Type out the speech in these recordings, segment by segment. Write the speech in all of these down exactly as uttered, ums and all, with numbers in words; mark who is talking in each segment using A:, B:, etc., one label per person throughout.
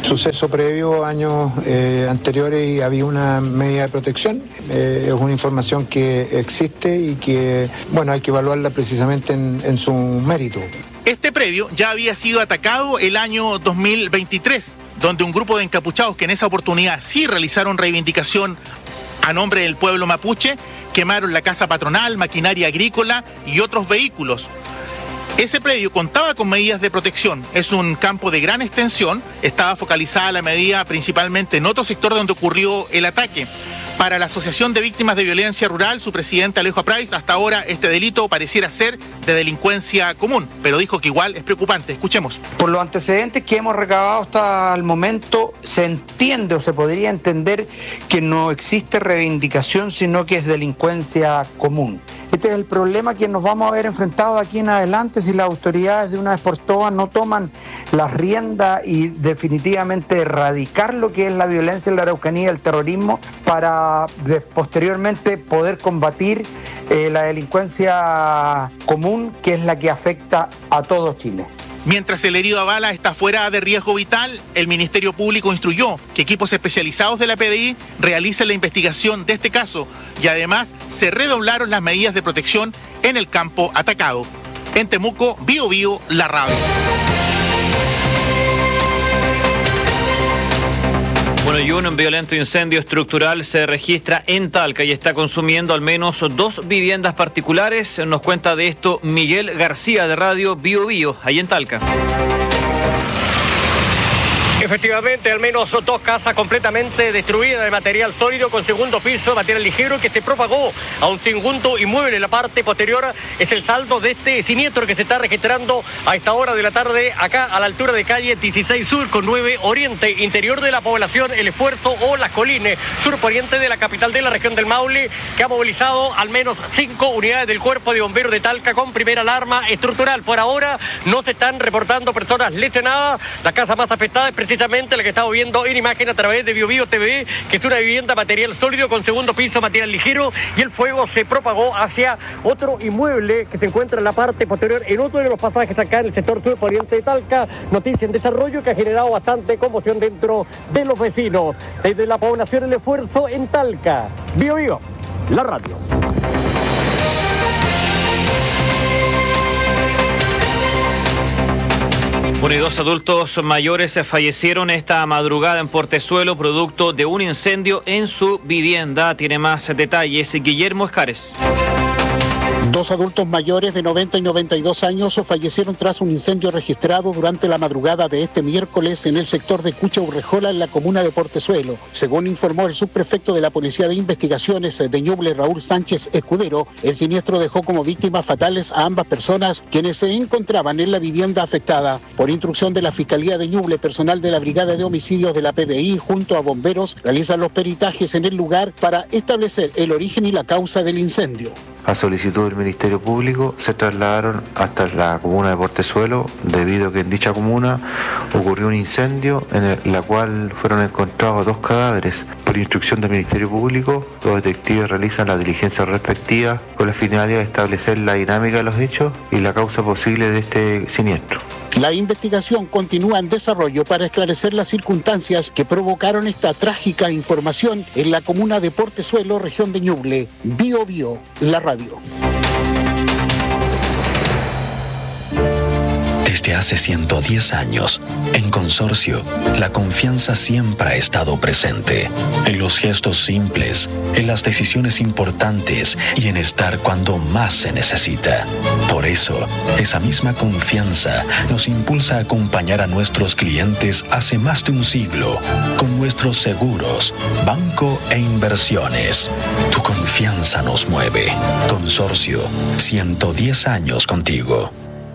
A: suceso previo, años eh, anteriores, y había una medida de protección. Eh, es una información que existe y que, bueno, hay que evaluarla precisamente en, en su mérito.
B: Este predio ya había sido atacado el año dos mil veintitrés, donde un grupo de encapuchados que en esa oportunidad sí realizaron reivindicación a nombre del pueblo mapuche, quemaron la casa patronal, maquinaria agrícola y otros vehículos. Ese predio contaba con medidas de protección, es un campo de gran extensión, estaba focalizada la medida principalmente en otro sector donde ocurrió el ataque. Para la Asociación de Víctimas de Violencia Rural, su presidente Alejo Aprais, hasta ahora este delito pareciera ser de delincuencia común, pero dijo que igual es preocupante. Escuchemos.
C: Por los antecedentes que hemos recabado hasta el momento, se entiende o se podría entender que no existe reivindicación, sino que es delincuencia común. Este es el problema que nos vamos a ver enfrentados de aquí en adelante si las autoridades de una vez por todas no toman las riendas y definitivamente erradicar lo que es la violencia en la Araucanía y el terrorismo para de, posteriormente poder combatir eh, la delincuencia común, que es la que afecta a todo Chile.
B: Mientras el herido a bala está fuera de riesgo vital, el Ministerio Público instruyó que equipos especializados de la P D I realicen la investigación de este caso y además se redoblaron las medidas de protección en el campo atacado. En Temuco, Bío Bío, la radio.
D: Bueno, y un violento incendio estructural se registra en Talca y está consumiendo al menos dos viviendas particulares. Nos cuenta de esto Miguel García de Radio Bío Bío, ahí en Talca.
E: Efectivamente, al menos dos casas completamente destruidas de material sólido con segundo piso, material ligero que se propagó a un segundo inmueble en la parte posterior. Es el saldo de este siniestro que se está registrando a esta hora de la tarde acá a la altura de calle dieciséis Sur con nueve Oriente, interior de la población El Esfuerzo o Las Colines, sur poniente de la capital de la región del Maule, que ha movilizado al menos cinco unidades del Cuerpo de Bomberos de Talca con primera alarma estructural. Por ahora no se están reportando personas lesionadas. La casa más afectada es precisamente la que estamos viendo en imagen a través de Bío Bío T V, que es una vivienda material sólido con segundo piso, material ligero, y el fuego se propagó hacia otro inmueble que se encuentra en la parte posterior, en otro de los pasajes acá en el sector sur poniente de Talca. Noticia en desarrollo que ha generado bastante conmoción dentro de los vecinos. Desde la población El Esfuerzo en Talca, Bío Bío, la radio.
D: Bueno, y dos adultos mayores fallecieron esta madrugada en Portezuelo producto de un incendio en su vivienda. Tiene más detalles Guillermo Escares.
F: Dos adultos mayores de noventa y noventa y dos años fallecieron tras un incendio registrado durante la madrugada de este miércoles en el sector de Cucha Urrejola, en la comuna de Portezuelo. Según informó el subprefecto de la Policía de Investigaciones de Ñuble, Raúl Sánchez Escudero, el siniestro dejó como víctimas fatales a ambas personas quienes se encontraban en la vivienda afectada. Por instrucción de la Fiscalía de Ñuble, personal de la Brigada de Homicidios de la P D I junto a bomberos realizan los peritajes en el lugar para establecer el origen y la causa del incendio.
G: A solicitud del Ministerio Público se trasladaron hasta la comuna de Portezuelo debido a que en dicha comuna ocurrió un incendio en el, la cual fueron encontrados dos cadáveres. Por instrucción del Ministerio Público, los detectives realizan las diligencias respectivas con la finalidad de establecer la dinámica de los hechos y la causa posible de este siniestro.
F: La investigación continúa en desarrollo para esclarecer las circunstancias que provocaron esta trágica información en la comuna de Portezuelo, región de Ñuble. Bío Bío, la radio.
H: Desde hace ciento diez años, en Consorcio, la confianza siempre ha estado presente. En los gestos simples, en las decisiones importantes y en estar cuando más se necesita. Por eso, esa misma confianza nos impulsa a acompañar a nuestros clientes hace más de un siglo con nuestros seguros, banco e inversiones. Tu confianza nos mueve. Consorcio, ciento diez años contigo.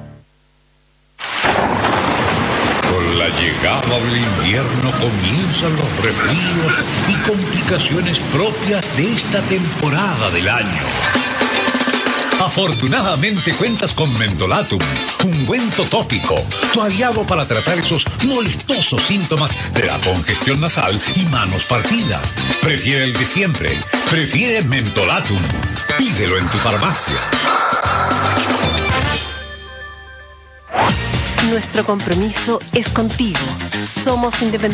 I: Con la llegada del invierno comienzan los resfríos y complicaciones propias de esta temporada del año. Afortunadamente cuentas con Mentolatum, ungüento tópico, tu aliado para tratar esos molestosos síntomas de la congestión nasal y manos partidas. Prefiere el de siempre, prefiere Mentolatum. Pídelo en tu farmacia.
J: Nuestro compromiso es contigo. Somos independientes.